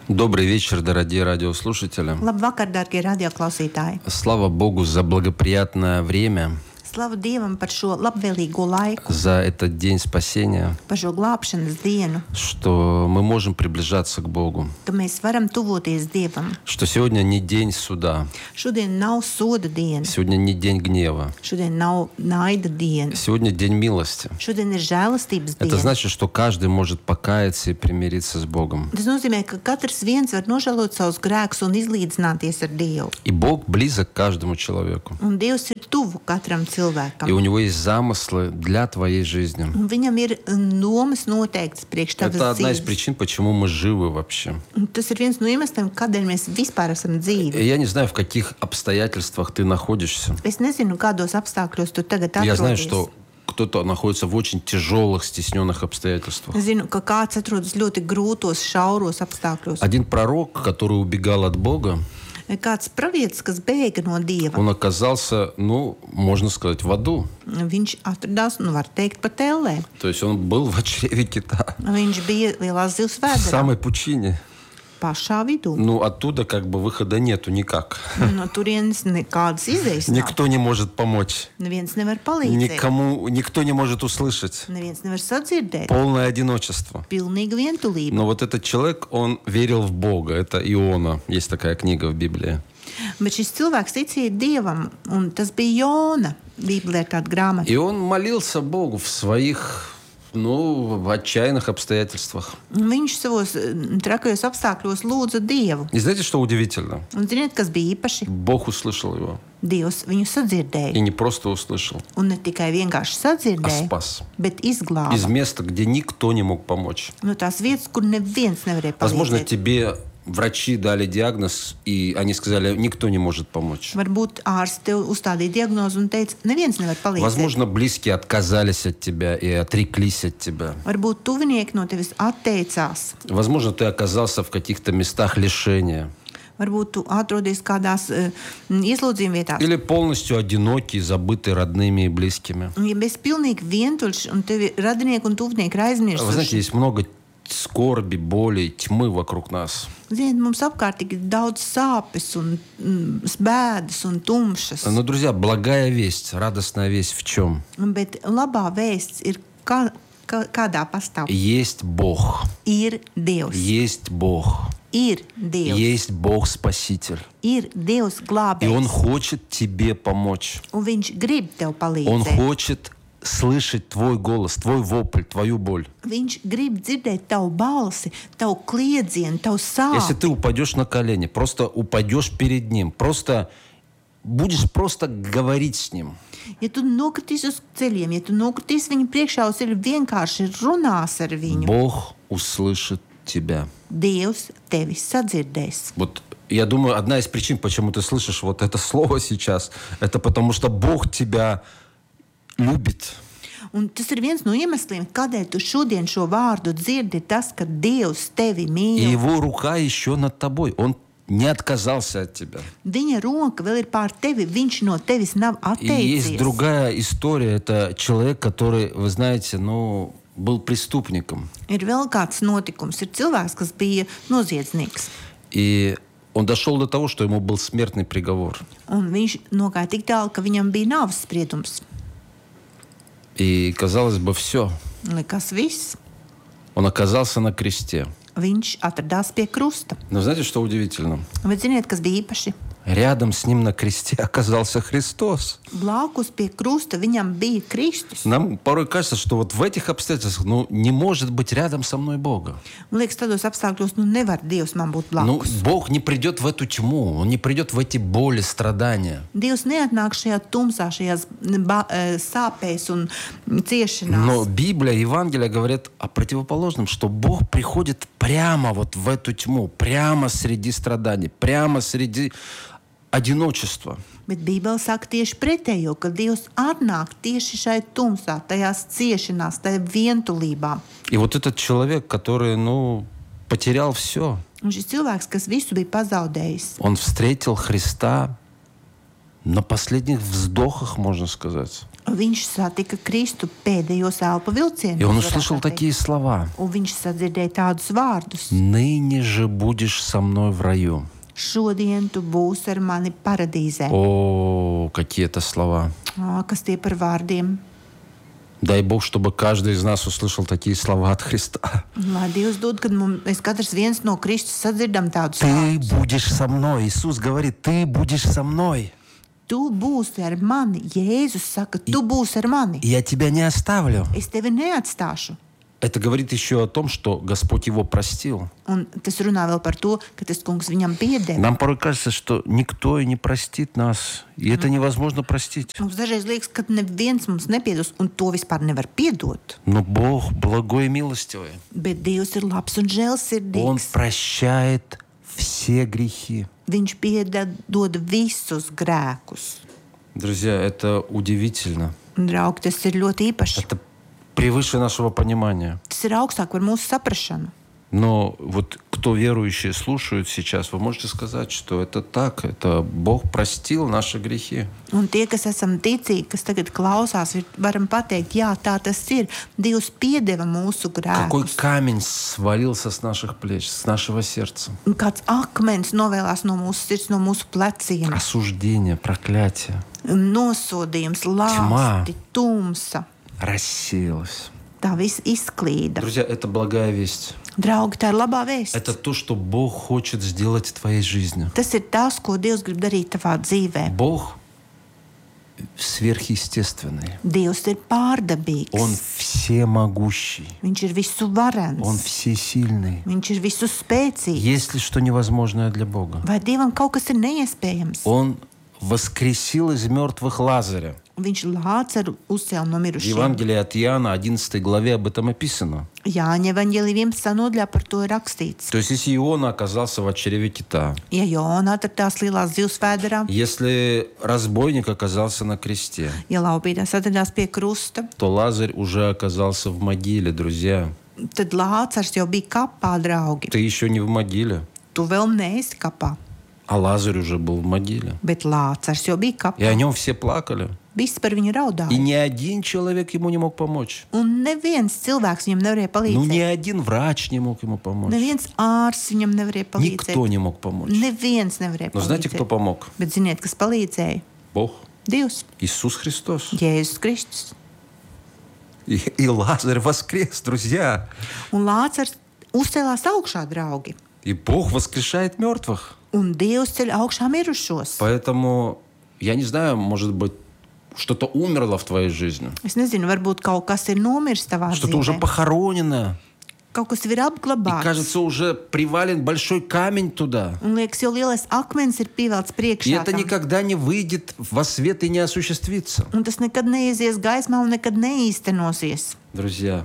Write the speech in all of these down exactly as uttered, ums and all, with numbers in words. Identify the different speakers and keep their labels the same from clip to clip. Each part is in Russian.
Speaker 1: Добрый вечер, дорогие радиослушатели.
Speaker 2: Labvakar, darbie radioklausītāji!
Speaker 1: Слава Богу за благоприятное время,
Speaker 2: Slavu Dievam par šo labvēlīgo laiku,
Speaker 1: за этот день спасения,
Speaker 2: par šo glābšanas dienu,
Speaker 1: что мы можем приближаться к Богу,
Speaker 2: ka mēs varam tuvoties Dievam.
Speaker 1: что сегодня не день суда,
Speaker 2: Šodien nav soda diena,
Speaker 1: сегодня не день гнева,
Speaker 2: šodien nav naida diena,
Speaker 1: сегодня день милости.
Speaker 2: šodien ir žēlastības
Speaker 1: Это
Speaker 2: diena.
Speaker 1: значит, что каждый может покаяться и примириться с Богом.
Speaker 2: Tas nozīmē, ka katrs viens var nožēlot savus grēkus un izlīdzināties ar Dievu.
Speaker 1: И Бог близок к каждому человеку.
Speaker 2: Un Dievs ir tuvu katram cilvēkam.
Speaker 1: И у Него есть замыслы для твоей жизни.
Speaker 2: Un viņam ir domas noteiktas priekš tavas
Speaker 1: Это одна из
Speaker 2: dzīves.
Speaker 1: причин, почему мы живы вообще.
Speaker 2: Un tas ir viens no iemesliem, kādēļ mēs vispār esam dzīvi.
Speaker 1: Я не знаю, в каких обстоятельствах ты находишься.
Speaker 2: Es nezinu, kādos apstākļos tu tagad
Speaker 1: Я знаю,
Speaker 2: atrodies.
Speaker 1: что кто-то находится в очень тяжелых, стесненных обстоятельствах.
Speaker 2: Es zinu, ka kāds atrodas ļoti grūtos, šauros apstākļos.
Speaker 1: Один пророк, который убегал от Бога,
Speaker 2: Kāds pravietis, kas bēga no Dieva,
Speaker 1: он оказался, ну, можно сказать, в аду.
Speaker 2: viņš atradās, nu, var teikt, pat ellē.
Speaker 1: То есть он был в чреве кита,
Speaker 2: Viņš bija lielās zivs
Speaker 1: в
Speaker 2: vēderā,
Speaker 1: самой пучине.
Speaker 2: pašā vidū.
Speaker 1: Ну, оттуда как бы выхода нету никак.
Speaker 2: No turienes nekādas izējas nav.
Speaker 1: Никто не может помочь.
Speaker 2: Neviens nevar palīdzēt.
Speaker 1: Никому, никто не может услышать.
Speaker 2: Neviens nevar sadzirdēt.
Speaker 1: Полное одиночество.
Speaker 2: Pilnīga vientulība.
Speaker 1: Но вот этот человек, он верил в Бога. Это Иона. Есть такая книга в Библии.
Speaker 2: Bet šis cilvēks ticīja Dievam, un tas bija Jona. Bībelē ir tāda grāmata.
Speaker 1: И он молился Богу в своих, ну, в отчаянных обстоятельствах.
Speaker 2: Un viņš savos eh, trakajos apstākļos lūdza Dievu.
Speaker 1: И знаете, что удивительно?
Speaker 2: Un ziniet, kas bija īpaši?
Speaker 1: Бог услышал его.
Speaker 2: Dievs viņu
Speaker 1: И
Speaker 2: sadzirdēja.
Speaker 1: не просто услышал,
Speaker 2: Un ne tikai vienkārši
Speaker 1: а
Speaker 2: sadzirdēja,
Speaker 1: спас.
Speaker 2: bet
Speaker 1: Из
Speaker 2: izglāba.
Speaker 1: места, где никто не мог помочь.
Speaker 2: No tās vietas, kur neviens nevarēja
Speaker 1: Возможно,
Speaker 2: palīdzēt.
Speaker 1: тебе врачи дали диагноз, и они сказали, никто не может помочь.
Speaker 2: Varbūt ārsts tev uzstādīja diagnozi un teica, neviens nevar palīdzēt.
Speaker 1: Возможно, близкие отказались от тебя и отреклись от тебя.
Speaker 2: Varbūt tuvinieki no tevis atteicās.
Speaker 1: Возможно, ты оказался в каких-то местах лишения.
Speaker 2: Varbūt tu atrodies kādās uh, ieslodzījuma vietās.
Speaker 1: Или полностью одинокий, забытый родными и близкими.
Speaker 2: Un, ja bez pilnīgi vientuļš un tevi radinieki un tuvinieki ir
Speaker 1: Вы знаете,
Speaker 2: aizmirsuši.
Speaker 1: есть много скорби, боли, тьмы вокруг нас.
Speaker 2: Ziniet, mums apkārt tik daudz sāpes un mm, bēdas un tumšas.
Speaker 1: Но, друзья, благая весть, радостная весть в чем?
Speaker 2: Bet labā vēsts ir, kā, kā, kādā pastāv.
Speaker 1: Есть Бог,
Speaker 2: Ir Dievs.
Speaker 1: есть Бог,
Speaker 2: Ir Dievs.
Speaker 1: есть Бог-Спаситель.
Speaker 2: Ir Dievs
Speaker 1: И Он
Speaker 2: glābējs.
Speaker 1: хочет тебе помочь.
Speaker 2: Un viņš grib tev
Speaker 1: Он
Speaker 2: palīdzēt.
Speaker 1: хочет слышать твой голос, твой вопль, твою боль.
Speaker 2: Viņš grib dzirdēt tavu balsi, tavu kliedzienu, tavu
Speaker 1: Если
Speaker 2: sāpes.
Speaker 1: ты упадешь на колени, просто упадешь перед Ним, просто будешь просто говорить с Ним.
Speaker 2: Ja tu nokritīs uz ceļiem, ja tu nokritīs viņu priekšā uz ceļa, vienkārši runās ar viņu.
Speaker 1: Бог услышит тебя.
Speaker 2: Dievs tevi sadzirdēs.
Speaker 1: Вот я думаю, одна из причин, почему ты слышишь вот это слово сейчас, это потому что Бог тебя любит.
Speaker 2: Un tas ir viens no iemesliem, kādēļ tu šodien šo vārdu dzirdi, tas, ka Dievs tevi
Speaker 1: И
Speaker 2: mīl.
Speaker 1: Его рука еще над тобой. Он не отказался от тебя.
Speaker 2: Viņa roka vēl ir pār tevi, viņš no tevis nav
Speaker 1: И есть
Speaker 2: atteicies.
Speaker 1: другая история. Это человек, который, вы знаете, ну, был преступником.
Speaker 2: Ir vēl kāds notikums, ir cilvēks, kas bija noziedznieks.
Speaker 1: И он дошел до того, что ему был смертный приговор.
Speaker 2: Un viņš nogāja tik tālu, ka viņam bija nāves spriedums.
Speaker 1: И, казалось бы, все.
Speaker 2: Likās viss.
Speaker 1: Он оказался на кресте.
Speaker 2: Viņš atradās pie krusta.
Speaker 1: Но знаете, что удивительно?
Speaker 2: Bet ziniet, kas bija īpaši?
Speaker 1: Рядом с ним на кресте оказался Христос.
Speaker 2: Blakus pie krusta viņam bija Kristus.
Speaker 1: Нам порой кажется, что вот в этих обстоятельствах ну, не может быть рядом со мной Бога.
Speaker 2: Man liekas, tādos apstākļos, nu nevar Dievs man būt
Speaker 1: Ну,
Speaker 2: blakus.
Speaker 1: Бог не придет в эту тьму, Он не придет в эти боли, страдания.
Speaker 2: Dievs neatnāk šajā tumsā, šajās ba, eh, sāpēs un ciešanās.
Speaker 1: Но Библия, Евангелие говорят о противоположном, что Бог приходит прямо вот в эту тьму, прямо среди страданий, прямо среди одиночества.
Speaker 2: Bet Bībele saka tieši pretējo, ka Dievs atnāk tieši šai tumsā, tajās ciešanās, tajā vientulībā.
Speaker 1: И вот этот человек, который, ну, потерял все,
Speaker 2: Un šis cilvēks, kas visu bija pazaudējis,
Speaker 1: он встретил Христа на последних вздохах, можно сказать.
Speaker 2: Viņš satika Kristu pēdējos elpa vilcienos.
Speaker 1: И он
Speaker 2: varētu
Speaker 1: услышал
Speaker 2: tā teikt.
Speaker 1: такие слова.
Speaker 2: Un viņš sadzirdēja tādus vārdus.
Speaker 1: «Ныне же будешь со мной в раю».
Speaker 2: Šodien tu būsi ar mani paradīzē.
Speaker 1: О, какие это слова.
Speaker 2: Ā, kas tie par vārdiem?
Speaker 1: Дай Бог, чтобы каждый из нас услышал такие слова от Христа.
Speaker 2: Lai Dievs dod, kad mums, mēs katrs viens no Kristus sadzirdam tādus
Speaker 1: Ты
Speaker 2: vārdus.
Speaker 1: будешь со мной. Иисус говорит, ты будешь со мной.
Speaker 2: Tu būsi ar mani. Jēzus saka, tu būsi ar mani.
Speaker 1: Я тебя не оставлю.
Speaker 2: Es tevi neatstāšu.
Speaker 1: Это говорит еще о том, что Господь его простил.
Speaker 2: Un tas runā vēl par to, ka tas kungs viņam piedeva.
Speaker 1: Нам порой кажется, что никто и не простит нас. И это невозможно простить.
Speaker 2: Mums dažreiz liekas, ka neviens mums nepiedos, un to vispār nevar piedot.
Speaker 1: Но Бог благой и милостивый.
Speaker 2: Bet Dievs ir labs un
Speaker 1: Он
Speaker 2: žēlsirdīgs.
Speaker 1: прощает все грехи.
Speaker 2: Viņš piedod visus grēkus.
Speaker 1: Друзья, это удивительно.
Speaker 2: Un, draugi, tas ir ļoti īpaši.
Speaker 1: Это превыше нашего понимания.
Speaker 2: Tas ir augstāk par mūsu saprašanu.
Speaker 1: Но вот кто верующие слушают сейчас, вы можете сказать, что это так. Это Бог простил наши грехи.
Speaker 2: Un tie, kas esam ticīgi, kas tagad klausās, ir- varam pateikt, jā, tā tas ir. Dievs piedeva mūsu
Speaker 1: Какой
Speaker 2: grēkus.
Speaker 1: камень свалился с наших плеч, с нашего сердца.
Speaker 2: Un kāds akmens novēlās no mūsu sirds, no mūsu pleciem.
Speaker 1: Осуждение, проклятие
Speaker 2: Nosodījums, lāsti, tumsa.
Speaker 1: рассеялось.
Speaker 2: Tā viss izklīda.
Speaker 1: Друзья, это благая весть.
Speaker 2: Draugi, tā ir labā vēsts.
Speaker 1: Это то, что Бог хочет сделать в твоей жизни.
Speaker 2: Tas ir tas, ko Dievs grib darīt tavā dzīvē.
Speaker 1: Бог сверхъестественный.
Speaker 2: Dievs ir pārdabīgs.
Speaker 1: Он всемогущий.
Speaker 2: Viņš ir visu varens.
Speaker 1: Он всесильный.
Speaker 2: Viņš ir visu spēcīgs.
Speaker 1: Есть ли что невозможное для Бога?
Speaker 2: Vai Dievam kaut kas ir neiespējams?
Speaker 1: Он воскресил из мертвых Лазаря.
Speaker 2: Viņš Lācaru uzcēla no
Speaker 1: В
Speaker 2: mirušajiem.
Speaker 1: Евангелии от Иоанна, одиннадцатой главе, об этом описано.
Speaker 2: Jāņa evaņģēlī vienpadsmitā nodaļā par to ir rakstīts.
Speaker 1: То есть, если Иона оказался в чреве кита,
Speaker 2: Ja Jona atradās lielās zivsvēderā,
Speaker 1: если разбойник оказался на кресте,
Speaker 2: ja laupītājs atradās pie krusta,
Speaker 1: то Лазарь уже оказался в могиле, друзья.
Speaker 2: tad Lācars jau bija kapā, draugi.
Speaker 1: Ты еще не в могиле,
Speaker 2: Tu vēl neesi kapā,
Speaker 1: а Лазарь уже был в могиле.
Speaker 2: bet Lācars jau bija
Speaker 1: И
Speaker 2: kapā.
Speaker 1: о нем все плакали.
Speaker 2: Viss par viņu
Speaker 1: И
Speaker 2: raudāja.
Speaker 1: ни один человек ему не мог помочь.
Speaker 2: Un neviens cilvēks viņam nevarēja
Speaker 1: Ну, ни
Speaker 2: palīdzēt.
Speaker 1: один врач не мог ему помочь.
Speaker 2: Neviens ārsts viņam nevarēja palīdzēt.
Speaker 1: Никто не мог помочь.
Speaker 2: Neviens nevarēja
Speaker 1: Но знаете, кто
Speaker 2: palīdzēt.
Speaker 1: помог?
Speaker 2: Bet ziniet, kas palīdzēja?
Speaker 1: Бог.
Speaker 2: Dievs,
Speaker 1: Иисус Христос.
Speaker 2: Jēzus Kristus.
Speaker 1: И, и Лазарь воскрес, друзья.
Speaker 2: Un Lācars uzcēlās augšā, draugi.
Speaker 1: И Бог воскрешает мертвых.
Speaker 2: Un Dievs ceļ augšā mirušos.
Speaker 1: Поэтому, я не знаю, может быть, что-то умерло в твоей жизни.
Speaker 2: Es nezinu, varbūt kaut kas ir nomiris tavā
Speaker 1: Что-то уже
Speaker 2: dzīvē.
Speaker 1: похоронено.
Speaker 2: Kaut kas ir
Speaker 1: И,
Speaker 2: apglabāts.
Speaker 1: кажется, уже привален большой камень туда.
Speaker 2: Un liekas, jau lielais akmens ir pievelts
Speaker 1: И
Speaker 2: priekšā.
Speaker 1: это
Speaker 2: tam.
Speaker 1: никогда не выйдет во свет и не осуществится.
Speaker 2: Un tas nekad neiesies gaismā un nekad neīstenosies.
Speaker 1: Друзья,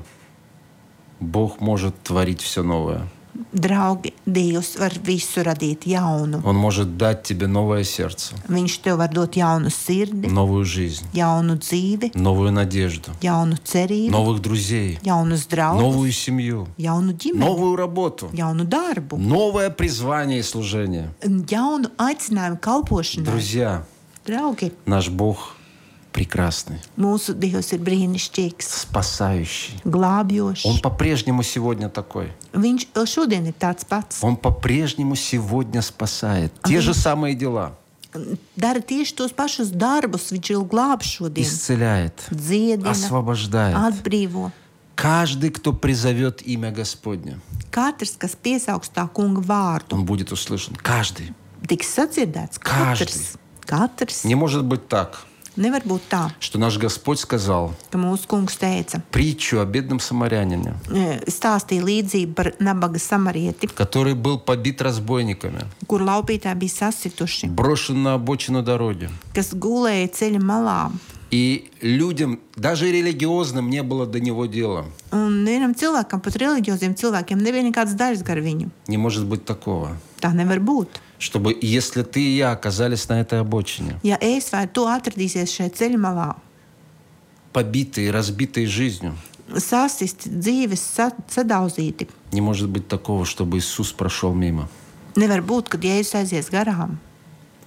Speaker 1: Бог может творить все новое.
Speaker 2: Draugi, Dievs var visu radīt jaunu.
Speaker 1: Он может дать тебе новое сердце,
Speaker 2: Viņš tev var dot jaunu sirdi,
Speaker 1: новую жизнь,
Speaker 2: jaunu dzīvi,
Speaker 1: новую надежду,
Speaker 2: jaunu cerību,
Speaker 1: новых друзей,
Speaker 2: jaunus draugus,
Speaker 1: новую семью,
Speaker 2: jaunu ģimeni,
Speaker 1: новую работу,
Speaker 2: jaunu darbu,
Speaker 1: новое призвание и служение.
Speaker 2: jaunu aicinājumu kalpošanai.
Speaker 1: Друзья,
Speaker 2: Draugi,
Speaker 1: наш Бог прекрасный,
Speaker 2: mūsu Dievs ir brīnišķīgs,
Speaker 1: спасающий.
Speaker 2: glābjošs.
Speaker 1: Он по-прежнему сегодня такой.
Speaker 2: Viņš vēl šodien ir tāds pats.
Speaker 1: Он по-прежнему сегодня спасает. Те же самые дела.
Speaker 2: Dara tieši tos pašus darbus, viņš jau glāb šodien.
Speaker 1: Исцеляет,
Speaker 2: Dziedina,
Speaker 1: освобождает.
Speaker 2: atbrīvo.
Speaker 1: Каждый, кто призовет имя Господне,
Speaker 2: Katrs, kas piesaugs tā kunga vārdu,
Speaker 1: он будет услышан. Каждый.
Speaker 2: tiks sadzirdēts. Katrs. Katrs.
Speaker 1: Не может быть так,
Speaker 2: Nevar būt tā,
Speaker 1: что наш Господь сказал
Speaker 2: ka mūsu kungs teica,
Speaker 1: притчу о бедном самарянине,
Speaker 2: e, stāstīja līdzību par nabaga samarieti,
Speaker 1: который был побит разбойниками,
Speaker 2: kur laupītāji bija sasituši,
Speaker 1: брошен на обочину дороги.
Speaker 2: kas gulēja ceļa malā.
Speaker 1: И людям, даже религиозным, не было до него дела.
Speaker 2: Un vienam cilvēkam, pat reliģioziem cilvēkiem, nebija nekāds daļas gar viņu.
Speaker 1: Не может быть такого.
Speaker 2: Tā nevar būt.
Speaker 1: Чтобы, если ты и я оказались на этой обочине,
Speaker 2: Ja es vai tu atradīsies šeit ceļa malā,
Speaker 1: побитые, разбитые жизнью,
Speaker 2: sasisti, dzīves sa sadauzīti,
Speaker 1: не может быть такого, чтобы Иисус прошел мимо.
Speaker 2: nevar būt, kad Jēzus aizies garām.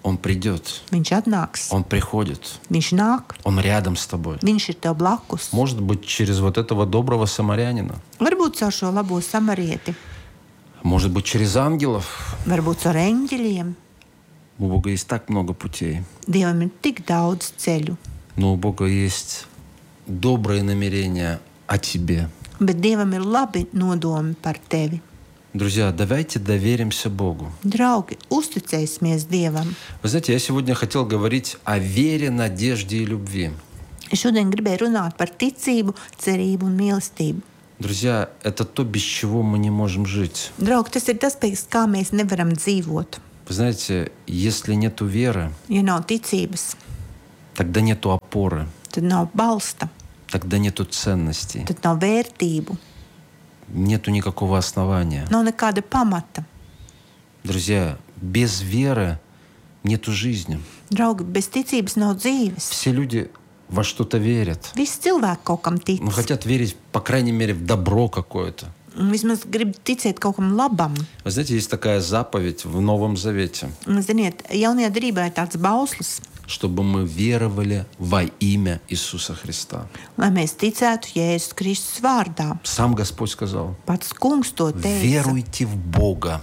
Speaker 1: Он придет,
Speaker 2: Viņš atnāks.
Speaker 1: Он приходит,
Speaker 2: Viņš nāk.
Speaker 1: Он рядом с тобой.
Speaker 2: Viņš ir tev blakus.
Speaker 1: Может быть, через вот этого доброго самарянина.
Speaker 2: Varbūt caur šo labo samarieti.
Speaker 1: Может быть, через ангелов.
Speaker 2: Varbūt caur eņģeļiem.
Speaker 1: У Бога есть так много путей.
Speaker 2: Dievam ir tik daudz ceļu.
Speaker 1: Но у Бога есть добрые намерения о тебе.
Speaker 2: Bet Dievam ir labi nodomi par tevi.
Speaker 1: Друзья, давайте доверимся Богу.
Speaker 2: Draugi, uzticēsimies Dievam.
Speaker 1: Вы знаете, я сегодня хотел говорить о вере, надежде и любви.
Speaker 2: Šodien gribēju runāt par ticību, cerību un mīlestību.
Speaker 1: Друзья, это то, без чего мы не можем жить.
Speaker 2: Draugi, tas ir tas, pēc kā mēs nevaram dzīvot.
Speaker 1: Вы знаете, если нету веры,
Speaker 2: Ja nav ticības,
Speaker 1: тогда нету опоры,
Speaker 2: tad nav balsta,
Speaker 1: тогда нету ценностей,
Speaker 2: tad nav vērtību,
Speaker 1: нету никакого основания.
Speaker 2: nav nekāda pamata.
Speaker 1: Друзья, без веры нету жизни.
Speaker 2: Draugi, bez ticības nav dzīves.
Speaker 1: Все люди во что-то верят.
Speaker 2: Visi cilvēki kaut kam tic.
Speaker 1: Ну, хотят верить, по крайней мере, в добро какое-то.
Speaker 2: Vismaz grib ticēt kaut kam labam.
Speaker 1: Вы знаете, есть такая заповедь в Новом Завете,
Speaker 2: Ziniet, jaunajā derībā ir tāds bauslis,
Speaker 1: чтобы мы веровали во имя Иисуса Христа.
Speaker 2: lai mēs ticētu Jēzus Kristus vārdā.
Speaker 1: Сам Господь сказал:
Speaker 2: Pats kungs to teica.
Speaker 1: веруйте в Бога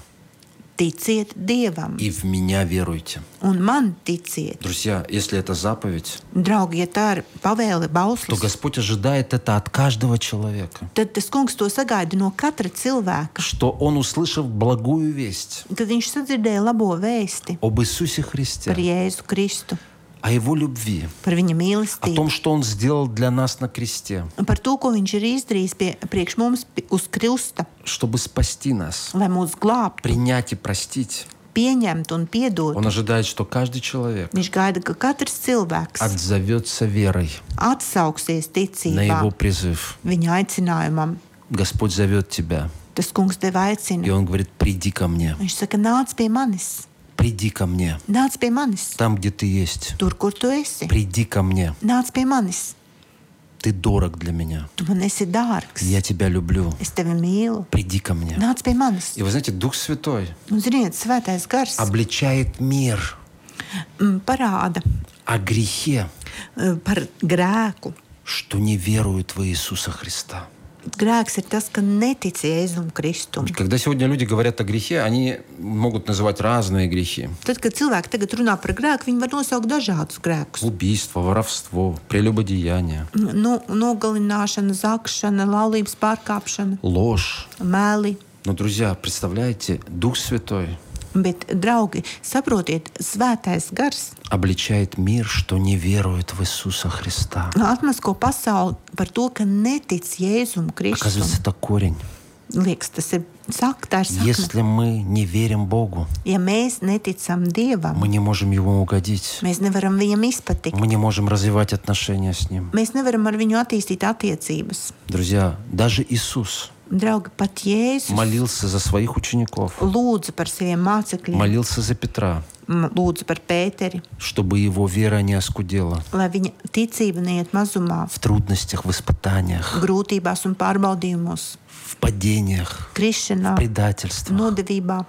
Speaker 2: Ticiet Dievam
Speaker 1: и в меня веруйте.
Speaker 2: un man ticiet.
Speaker 1: Друзья, если это заповедь,
Speaker 2: Draugi, ja tā ir pavēle
Speaker 1: то
Speaker 2: bauslis,
Speaker 1: Господь ожидает это от каждого человека.
Speaker 2: tad tas kungs to sagaida no katra cilvēka.
Speaker 1: Что он, услышав благую весть
Speaker 2: Kad viņš sadzirdēja labo vēsti
Speaker 1: об Иисусе
Speaker 2: par
Speaker 1: Христе,
Speaker 2: Jēzu Kristu,
Speaker 1: о Его любви,
Speaker 2: par viņa
Speaker 1: о
Speaker 2: mīlestību,
Speaker 1: том, что Он сделал для нас на кресте,
Speaker 2: par to, ko viņš ir izdarījis pie, priekš mums pi- uz krusta,
Speaker 1: чтобы спасти нас,
Speaker 2: lai mūs glābtu,
Speaker 1: принять и простить,
Speaker 2: pieņemtu un piedotu.
Speaker 1: Он ожидает, что каждый человек
Speaker 2: Viņš gaida, ka katrs cilvēks
Speaker 1: отзовется верой
Speaker 2: atsauksies
Speaker 1: на
Speaker 2: ticībā
Speaker 1: Его призыв.
Speaker 2: viņa aicinājumam.
Speaker 1: Господь зовет тебя,
Speaker 2: Tas kungs tevi
Speaker 1: и
Speaker 2: aicina.
Speaker 1: Он говорит: приди ко мне,
Speaker 2: Viņš saka, nāc pie manis,
Speaker 1: приди ко мне,
Speaker 2: nāc pie manis,
Speaker 1: там, где ты есть,
Speaker 2: tur, kur tu esi.
Speaker 1: приди ко мне,
Speaker 2: Nāc pie manis,
Speaker 1: ты дорог для меня,
Speaker 2: tu man esi dārgs,
Speaker 1: я тебя люблю,
Speaker 2: es tevi mīlu.
Speaker 1: приди ко мне.
Speaker 2: Nāc pie manis.
Speaker 1: И вы знаете, Дух Святой
Speaker 2: Un, ziniet, svētais gars
Speaker 1: обличает мир
Speaker 2: mm, parāda
Speaker 1: о грехе,
Speaker 2: uh, par grēku.
Speaker 1: что не веруют во Иисуса Христа.
Speaker 2: Grēks ir tas, ka netic Jēzum Kristum.
Speaker 1: Когда сегодня люди говорят о грехе, они могут называть разные грехи.
Speaker 2: Tad, kad cilvēki tagad runā par grēku, viņi var nosaukt dažādus grēkus.
Speaker 1: Убийство, воровство, прелюбодеяние,
Speaker 2: Nu, nogalināšana, zakšana, laulības pārkāpšana,
Speaker 1: ложь.
Speaker 2: meli.
Speaker 1: Но, друзья, представляете, Дух Святой
Speaker 2: Bet, draugi, saprotiet, svētais gars
Speaker 1: обличает мир, что не верует в Иисуса Христа.
Speaker 2: atmasko pasauli par to, ka netic Jēzum Kristum.
Speaker 1: Оказывается, это корень.
Speaker 2: Liekas, tas ir sak, tā ir sakne.
Speaker 1: Если мы не верим Богу,
Speaker 2: Ja mēs neticam Dievam,
Speaker 1: мы не можем Ему угодить.
Speaker 2: mēs nevaram viņam izpatikt.
Speaker 1: Мы не можем развивать отношения с Ним.
Speaker 2: Mēs nevaram ar viņu attīstīt attiecības.
Speaker 1: Друзья, даже Иисус
Speaker 2: Draugi, pat Jēzus
Speaker 1: молился за своих учеников,
Speaker 2: lūdza par saviem mācekļiem,
Speaker 1: молился за Петра,
Speaker 2: m- lūdza par Pēteri,
Speaker 1: чтобы его вера не оскудела
Speaker 2: lai viņa ticība neiet mazumā,
Speaker 1: в трудностях, в испытаниях,
Speaker 2: grūtībās un pārbaudījumos,
Speaker 1: в падениях,
Speaker 2: krišanā,
Speaker 1: в предательствах,
Speaker 2: nodevībā,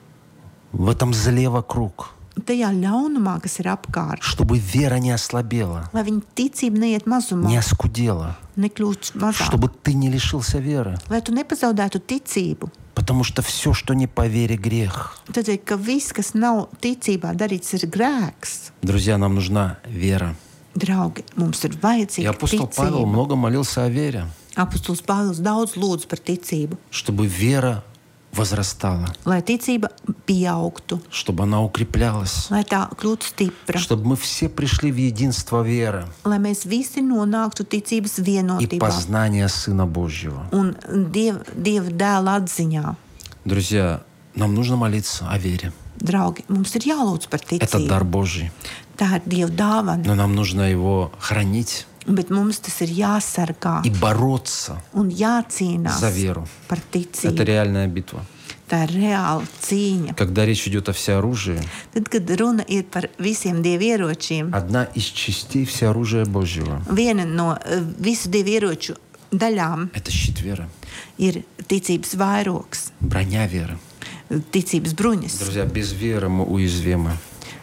Speaker 1: в этом зле вокруг,
Speaker 2: tajā ļaunumā, kas ir apkārt.
Speaker 1: чтобы вера не ослабела,
Speaker 2: Lai viņa ticība neiet mazumā,
Speaker 1: не оскудела,
Speaker 2: nekļūst mazāk.
Speaker 1: чтобы ты не лишился веры.
Speaker 2: Lai tu nepazaudētu ticību.
Speaker 1: Потому что все, что не по вере, грех.
Speaker 2: Tādēļ, ka viss, kas nav ticībā darīts, ir grēks.
Speaker 1: Друзья, нам нужна вера.
Speaker 2: Draugi, mums ir
Speaker 1: И
Speaker 2: vajadzīga
Speaker 1: апостол Павел
Speaker 2: ticība.
Speaker 1: много молился о вере,
Speaker 2: Apostols Pāvils daudz lūdz par ticību,
Speaker 1: чтобы вера возрастала,
Speaker 2: lai ticība pieaugtu,
Speaker 1: чтобы она укреплялась,
Speaker 2: lai tā kļūtu stipra,
Speaker 1: чтобы мы все пришли в единство веры
Speaker 2: lai mēs visi nonāktu ticības
Speaker 1: и
Speaker 2: vienotībā
Speaker 1: познание Сына Божьего.
Speaker 2: un Dieva, Dieva dēla atziņā.
Speaker 1: Друзья, нам нужно молиться о вере.
Speaker 2: Draugi, mums ir jālūdz par
Speaker 1: Это дар
Speaker 2: ticību.
Speaker 1: Божий,
Speaker 2: Tā ir Dieva dāvana,
Speaker 1: но нам нужно его хранить
Speaker 2: bet mums tas ir jāsargā
Speaker 1: и бороться
Speaker 2: un jācīnās
Speaker 1: за веру.
Speaker 2: par
Speaker 1: Это
Speaker 2: ticību.
Speaker 1: реальная битва.
Speaker 2: Tā ir reāla cīņa.
Speaker 1: Когда речь идет о всеоружии,
Speaker 2: Tad, kad runa ir par visiem dievieročiem,
Speaker 1: одна из частей всеоружия Божьего
Speaker 2: viena no eh, visu dievieroču daļām
Speaker 1: — это щит веры,
Speaker 2: ir ticības vairogs,
Speaker 1: броня веры.
Speaker 2: ticības bruņas.
Speaker 1: Друзья, без веры мы уязвимы.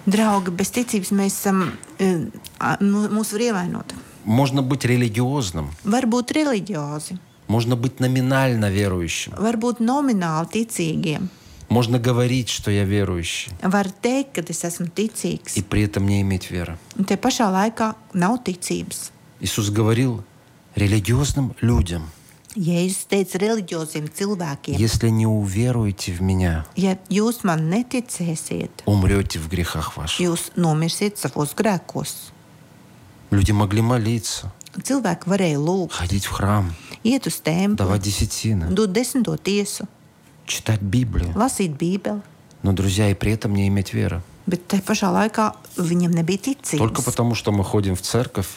Speaker 2: Draugi, bez ticības mēs esam, eh, a- nu, mūs var ievainot.
Speaker 1: Можно быть религиозным,
Speaker 2: Var būt reliģiozi,
Speaker 1: можно быть номинально верующим,
Speaker 2: var būt nomināli ticīgiem,
Speaker 1: можно говорить, что я верующий,
Speaker 2: var teikt, ka es esmu ticīgs,
Speaker 1: и при этом не иметь веры.
Speaker 2: un te pašā laikā nav ticības.
Speaker 1: Иисус говорил религиозным людям:
Speaker 2: Jēzus teica reliģioziem cilvēkiem,
Speaker 1: если не уверуете в меня,
Speaker 2: ja jūs man neticēsiet,
Speaker 1: умрете в грехах ваших.
Speaker 2: jūs nomirsiet savos grēkos.
Speaker 1: Люди могли молиться,
Speaker 2: Cilvēki varēja lūgt,
Speaker 1: ходить в храм,
Speaker 2: iet uz templi,
Speaker 1: давать десятины,
Speaker 2: dot desmito tiesu,
Speaker 1: читать Библию.
Speaker 2: lasīt Bībeli,
Speaker 1: Но, друзья, и при этом не иметь веры.
Speaker 2: bet te pašā laikā viņam nebija
Speaker 1: Только
Speaker 2: ticības.
Speaker 1: потому, что мы ходим в церковь